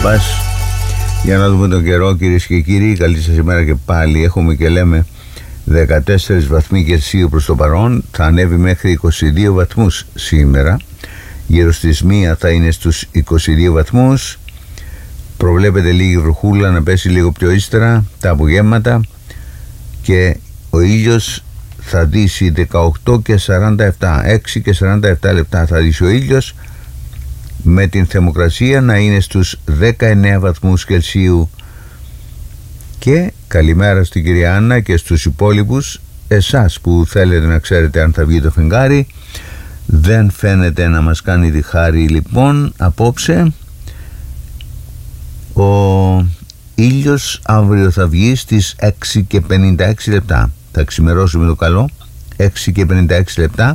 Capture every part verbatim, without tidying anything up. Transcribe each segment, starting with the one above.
Κόμπας. Για να δούμε τον καιρό, κυρίες και κύριοι. Καλή σας ημέρα και πάλι. Έχουμε και λέμε δεκατέσσερις βαθμοί Κελσίου προς το παρόν. Θα ανέβει μέχρι είκοσι δύο βαθμούς σήμερα. Γύρω στις μία θα είναι στους είκοσι δύο βαθμούς. Προβλέπεται λίγη βροχούλα να πέσει λίγο πιο ύστερα τα απογεύματα. Και ο ήλιος θα δύσει δεκαοκτώ και σαράντα επτά, έξι και σαράντα επτά λεπτά θα δύσει ο ήλιος, με την θερμοκρασία να είναι στους δεκαεννέα βαθμούς Κελσίου. Και καλημέρα στην κυρία Άννα και στους υπόλοιπους, εσάς που θέλετε να ξέρετε αν θα βγει το φεγγάρι. Δεν φαίνεται να μας κάνει τη χάρη λοιπόν απόψε. Ο ήλιος αύριο θα βγει στις έξι και πενήντα έξι λεπτά. Θα ξημερώσουμε το καλό, έξι και πενήντα έξι λεπτά,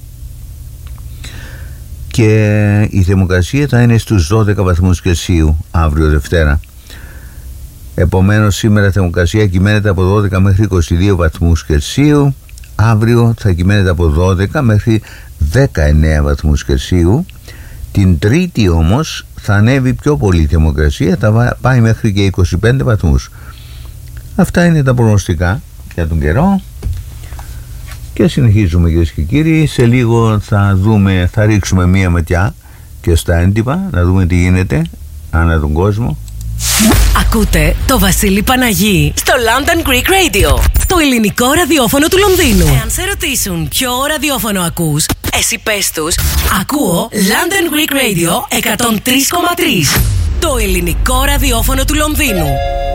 και η θερμοκρασία θα είναι στους δώδεκα βαθμούς Κελσίου αύριο Δευτέρα. Επομένως σήμερα η θερμοκρασία κυμαίνεται από δώδεκα μέχρι είκοσι δύο βαθμούς Κελσίου. Αύριο θα κυμαίνεται από δώδεκα μέχρι δεκαεννέα βαθμούς Κελσίου. Την Τρίτη όμως θα ανέβει πιο πολύ η θερμοκρασία, θα πάει μέχρι και είκοσι πέντε βαθμούς. Αυτά είναι τα προγνωστικά για τον καιρό. Και συνεχίζουμε, κυρίες και κύριοι. Σε λίγο θα δούμε, θα ρίξουμε μία ματιά και στα έντυπα, να δούμε τι γίνεται ανά τον κόσμο. Ακούτε το Βασίλη Παναγί στο London Greek Radio, το ελληνικό ραδιόφωνο του Λονδίνου. Εάν σε ρωτήσουν ποιο ραδιόφωνο ακούς, εσύ πες τους, ακούω London Greek Radio εκατόν τρία κόμμα τρία, το ελληνικό ραδιόφωνο του Λονδίνου.